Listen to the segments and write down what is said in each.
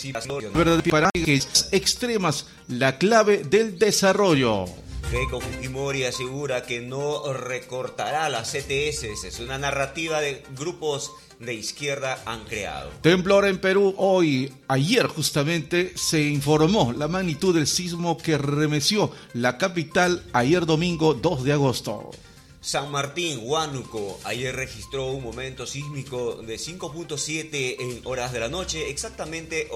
participación. Para extremas, la clave del desarrollo. Keiko Fujimori asegura que no recortará las CTS. Es una narrativa de grupos de izquierda han creado. Temblor en Perú ayer justamente se informó la magnitud del sismo que remeció la capital ayer domingo 2 de agosto. San Martín, Huánuco, ayer registró un momento sísmico de 5.7 en horas de la noche, exactamente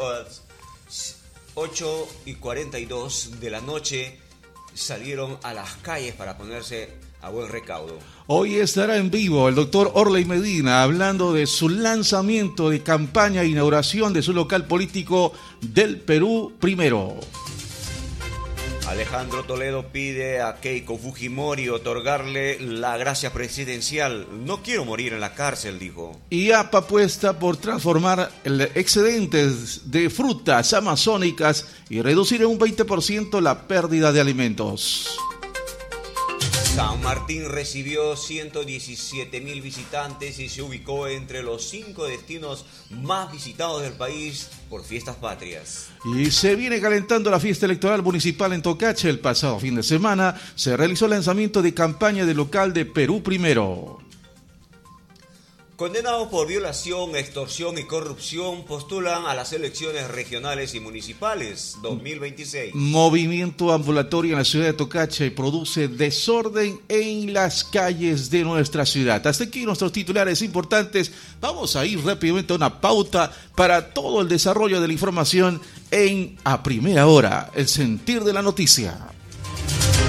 8:42 de la noche. Salieron a las calles para ponerse a buen recaudo. Hoy estará en vivo el doctor Orley Medina hablando de su lanzamiento de campaña e inauguración de su local político del Perú Primero. Alejandro Toledo pide a Keiko Fujimori otorgarle la gracia presidencial. No quiero morir en la cárcel, dijo. Y APA apuesta por transformar el excedentes de frutas amazónicas y reducir en un 20% la pérdida de alimentos. San Martín recibió 117,000 visitantes y se ubicó entre los 5 destinos más visitados del país por fiestas patrias. Y se viene calentando la fiesta electoral municipal en Tocache. El pasado fin de semana se realizó el lanzamiento de campaña del local de Perú Primero. Condenados por violación, extorsión y corrupción, postulan a las elecciones regionales y municipales 2026. Movimiento ambulatorio en la ciudad de Tocache produce desorden en las calles de nuestra ciudad. Hasta aquí nuestros titulares importantes. Vamos a ir rápidamente a una pauta para todo el desarrollo de la información en A Primera Hora, el sentir de la noticia.